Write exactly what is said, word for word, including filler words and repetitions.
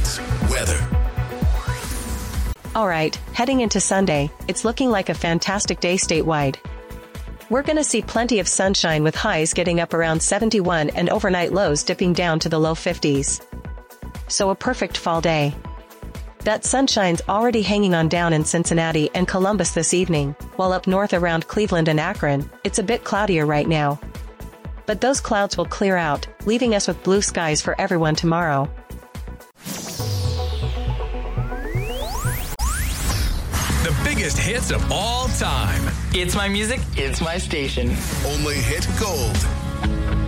Hits weather. All right, heading into Sunday, it's looking like a fantastic day statewide. We're going to see plenty of sunshine with highs getting up around seventy-one and overnight lows dipping down to the low fifties. So a perfect fall day. That sunshine's already hanging on down in Cincinnati and Columbus this evening, while up north around Cleveland and Akron, it's a bit cloudier right now. But those clouds will clear out, leaving us with blue skies for everyone tomorrow. The biggest hits of all time. It's my music, it's my station. Only hit gold.